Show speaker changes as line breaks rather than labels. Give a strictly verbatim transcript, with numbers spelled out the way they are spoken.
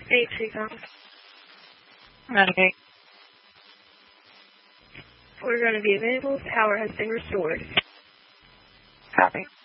Eight, Seacom.
Okay.
We're going to be available. Power has been restored.
Copy.